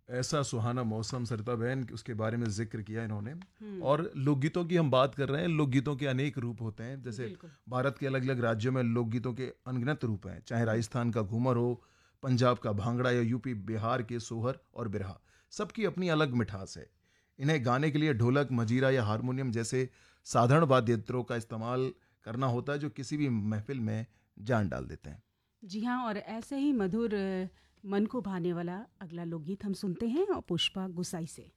ऐसा सुहाना मौसम सरिता बहन, उसके बारे में जिक्र किया इन्होंने। और लोकगीतों की हम बात कर रहे हैं, लोकगीतों के अनेक रूप होते हैं। जैसे भारत के अलग अलग राज्यों में लोकगीतों के अनगिनत रूप हैं, चाहे राजस्थान का घूमर हो, पंजाब का भांगड़ा या यूपी बिहार के सोहर और बिरहा, सबकी अपनी अलग मिठास है। इन्हें गाने के लिए ढोलक, मजीरा या हारमोनियम जैसे साधारण वाद्य यंत्रों का इस्तेमाल करना होता है, जो किसी भी महफिल में जान डाल देते हैं। जी हाँ, और ऐसे ही मधुर मन को भाने वाला अगला लोकगीत हम सुनते हैं और पुष्पा गुसाई से।